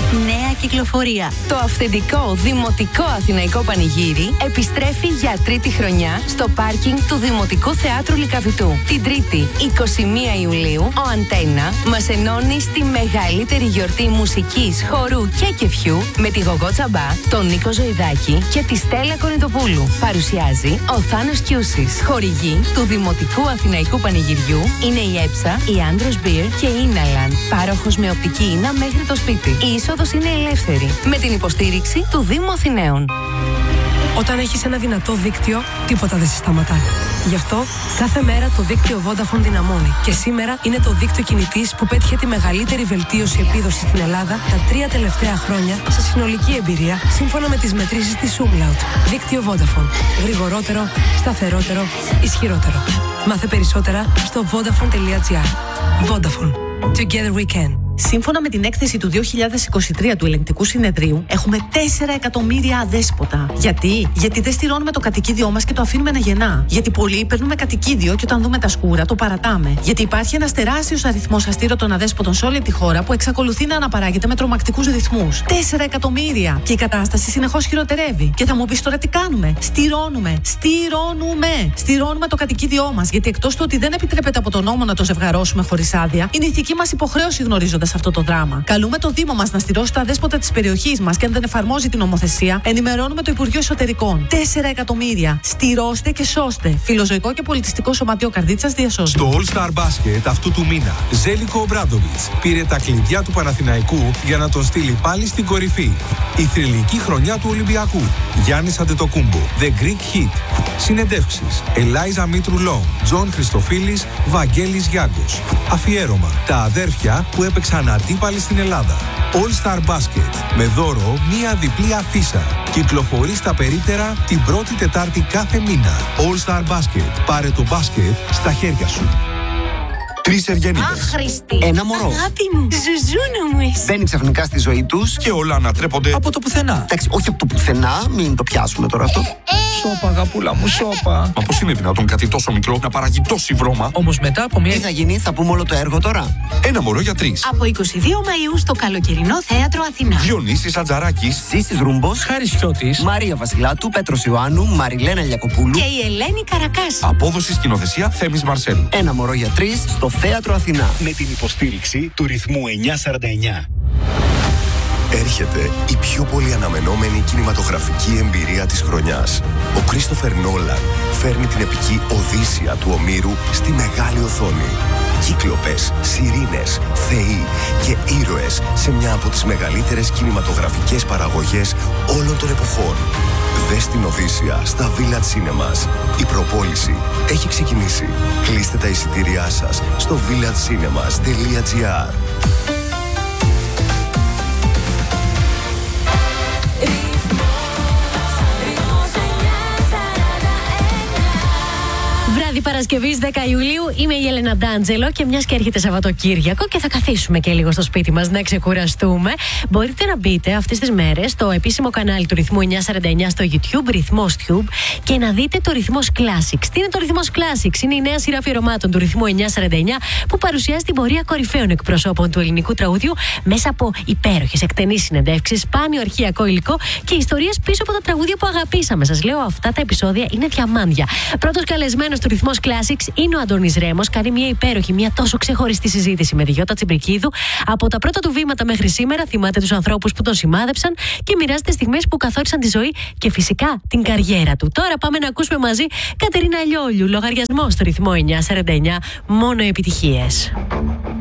Νέα κυκλοφορία. Το αυθεντικό δημοτικό αθηναϊκό πανηγύρι επιστρέφει για τρίτη χρονιά στο πάρκινγκ του Δημοτικού Θεάτρου Λυκαβητού. Την Τρίτη, 21 Ιουλίου, ο Αντένα μας ενώνει στη μεγαλύτερη γιορτή μουσικής, χορού και κεφιού με τη Γογό Τσαμπά, τον Νίκο Ζωηδάκη και τη Στέλλα Κονιτοπούλου. Παρουσιάζει ο Θάνος Κιούσης. Χορηγοί του Δημοτικού Αθηναϊκού Πανηγυριού είναι η Έψα, η Άντρος Μπιρ και η Ίναλαν. Πάροχος με οπτική ίνα μέχρι το σπίτι. Η είσοδος είναι ελεύθερη. Με την υποστήριξη του Δήμου Αθηναίων. Όταν έχεις ένα δυνατό δίκτυο, τίποτα δεν σε σταματά. Γι' αυτό, κάθε μέρα το δίκτυο Vodafone δυναμώνει. Και σήμερα είναι το δίκτυο κινητής που πέτυχε τη μεγαλύτερη βελτίωση επίδοσης στην Ελλάδα τα 3 τελευταία χρόνια σε συνολική εμπειρία, σύμφωνα με τις μετρήσεις της Umlaut. Δίκτυο Vodafone. Γρηγορότερο, σταθερότερο, ισχυρότερο. Μάθε περισσότερα στο vodafone.gr. Vodafone. Together we can. Σύμφωνα με την έκθεση του 2023 του Ελεγκτικού Συνεδρίου, έχουμε 4 εκατομμύρια αδέσποτα. Γιατί δεν στηρώνουμε το κατοικίδιό μας και το αφήνουμε να γεννά. Γιατί πολλοί παίρνουμε κατοικίδιο και όταν δούμε τα σκούρα το παρατάμε. Γιατί υπάρχει ένας τεράστιος αριθμός αστήρωτων αδέσποτων σε όλη τη χώρα που εξακολουθεί να αναπαράγεται με τρομακτικούς ρυθμούς. 4 εκατομμύρια! Και η κατάσταση συνεχώς χειροτερεύει. Και θα μου πεις τώρα τι κάνουμε. Στηρώνουμε το κατοικίδιό μας. Γιατί εκτός του ότι δεν επιτρέπεται από τον νόμο να το ζευγαρώσουμε χωρίς άδεια, είναι ηθική μας υποχρέωση γνωρίζοντας αυτό το δράμα. Καλούμε το Δήμο μας να στηρώσει τα δέσποτα της περιοχής μας και αν δεν εφαρμόζει την νομοθεσία, ενημερώνουμε το Υπουργείο Εσωτερικών. 4 εκατομμύρια. Στηρώστε και σώστε. Φιλοζωικό και πολιτιστικό σωματείο Καρδίτσας διασώζει. Στο All Star Basket αυτού του μήνα, Ζέλικο Ομπράντοβιτς πήρε τα κλειδιά του Παναθηναϊκού για να τον στείλει πάλι στην κορυφή. Η θρυλική χρονιά του Ολυμπιακού. Γιάννης Αντετοκούμπο, The Greek Hit. Συνεντεύξεις. Ελάιζα Μήτρου Λόγκ, Τζον Χριστοφίλης, Βαγγέλης Γιάγκος. Αφιέρωμα. Τα αδέρφια που έπαιξαν αντίπαλοι στην Ελλάδα. All Star Basket. Με δώρο μία διπλή αφίσα. Κυκλοφορεί στα περίπτερα την πρώτη Τετάρτη κάθε μήνα. All Star Basket. Πάρε το μπάσκετ στα χέρια σου. 3 ευγενίδες. Άχρηστη. Ένα μωρό. Αγάπη μου. Ζουζούνα μου εσύ. Μπαίνει ξαφνικά στη ζωή τους Και όλα ανατρέπονται από το πουθενά. Εντάξει, όχι από το πουθενά, μην το πιάσουμε τώρα αυτό. Σώπα, αγαπούλα μου, σώπα. Μα πώς είναι δυνατόν κάτι τόσο μικρό να παράγει τόση βρώμα? Όμως μετά από μια. Τι θα γίνει, θα πούμε όλο το έργο τώρα. Ένα μωρό για 3. Από 22 Μαΐου στο καλοκαιρινό Θέατρο Αθηνά. Διονύσης Ατζαράκης. Ζήσης Ρούμπος, Χάρης Χιώτης. Μαρία Βασιλάτου, Πέτρος Ιωάννου, Μαριλένα Λιακοπούλου. Και η Ελένη Καρακάση. Απόδοση σκηνοθεσία Θέμης Μαρσέλου. Ένα μωρό για 3 στο Θέατρο Αθηνά. Με την υποστήριξη του ρυθμού 949. Έρχεται η πιο πολύ αναμενόμενη κινηματογραφική εμπειρία της χρονιάς. Ο Κρίστοφερ Νόλαν φέρνει την επική Οδύσσεια του Ομήρου στη μεγάλη οθόνη. Κύκλοπες, σιρήνες, θεοί και ήρωες σε μια από τις μεγαλύτερες κινηματογραφικές παραγωγές όλων των εποχών. Δες την Οδύσσεια στα Village Cinemas. Η προπόληση έχει ξεκινήσει. Κλείστε τα εισιτήριά σας στο villagecinemas.gr. Βράδυ Παρασκευής 10 Ιουλίου, είμαι η Έλενα Ντάντζελο και μιας και έρχεται Σαββατοκύριακο και θα καθίσουμε και λίγο στο σπίτι μας να ξεκουραστούμε, μπορείτε να μπείτε αυτές τις μέρες στο επίσημο κανάλι του Ρυθμού 949 στο YouTube, Ρυθμός Tube, και να δείτε το Ρυθμός Classics. Τι είναι το Ρυθμός Classics? Είναι η νέα σειρά αφιερωμάτων του Ρυθμού 949 που παρουσιάζει την πορεία κορυφαίων εκπροσώπων του ελληνικού τραγουδιού μέσα από υπέροχες εκτενείς συνεντεύξεις, σπάνιο αρχαιακό υλικό και ιστορίες πίσω από τα τραγούδια που αγαπήσαμε. Σας λέω, αυτά τα επεισόδια είναι διαμάντια. Πρώτος καλεσμένος του Ρυθμός Classics είναι ο Αντώνης Ρέμος. Κάνει μια υπέροχη, μια τόσο ξεχωριστή συζήτηση με τη Γιώτα Τσιμπρικίδου. Από τα πρώτα του βήματα μέχρι σήμερα, θυμάται τους ανθρώπους που τον σημάδεψαν και μοιράζεται στιγμές που καθόρισαν τη ζωή και φυσικά την καριέρα του. Τώρα πάμε να ακούσουμε μαζί Κατερίνα Λιόλιου, λογαριασμό στο Ρυθμό 949, μόνο επιτυχίες.